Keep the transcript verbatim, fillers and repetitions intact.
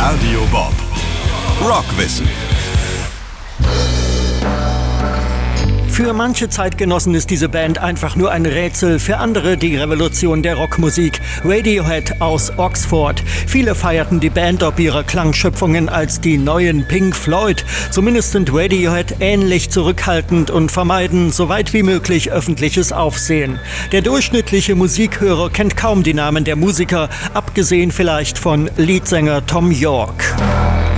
Radio Bob. Rockwissen. Für manche Zeitgenossen ist diese Band einfach nur ein Rätsel, für andere die Revolution der Rockmusik. Radiohead aus Oxford. Viele feierten die Band ob ihrer Klangschöpfungen als die neuen Pink Floyd. Zumindest sind Radiohead ähnlich zurückhaltend und vermeiden so weit wie möglich öffentliches Aufsehen. Der durchschnittliche Musikhörer kennt kaum die Namen der Musiker, abgesehen vielleicht von Leadsänger Thom Yorke.